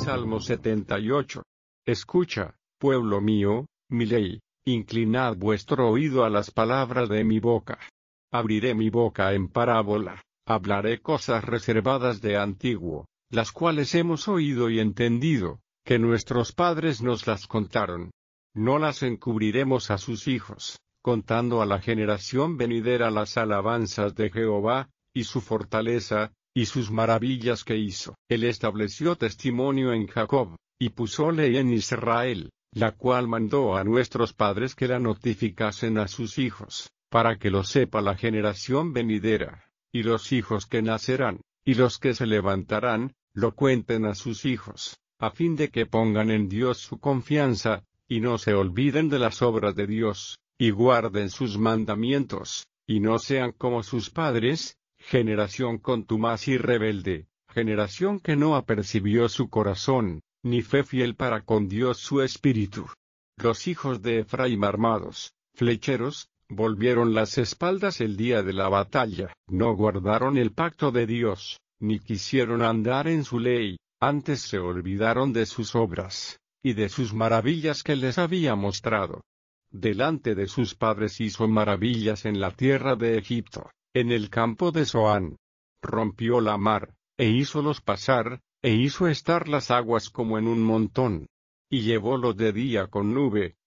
Salmo 78. Escucha, pueblo mío, mi ley, inclinad vuestro oído a las palabras de mi boca. Abriré mi boca en parábola, hablaré cosas reservadas de antiguo, las cuales hemos oído y entendido, que nuestros padres nos las contaron. No las encubriremos a sus hijos, contando a la generación venidera las alabanzas de Jehová, y su fortaleza, y sus maravillas que hizo. Él estableció testimonio en Jacob, y puso ley en Israel, la cual mandó a nuestros padres que la notificasen a sus hijos, para que lo sepa la generación venidera, y los hijos que nacerán, y los que se levantarán, lo cuenten a sus hijos, a fin de que pongan en Dios su confianza, y no se olviden de las obras de Dios, y guarden sus mandamientos, y no sean como sus padres, generación contumaz y rebelde, generación que no apercibió su corazón, ni fue fiel para con Dios su espíritu. Los hijos de Efraín armados, flecheros, volvieron las espaldas el día de la batalla, no guardaron el pacto de Dios, ni quisieron andar en su ley, antes se olvidaron de sus obras, y de sus maravillas que les había mostrado. Delante de sus padres hizo maravillas en la tierra de Egipto, en el campo de Zoán. Rompió la mar, e hízolos pasar, e hizo estar las aguas como en un montón. Y llevólos de día con nube,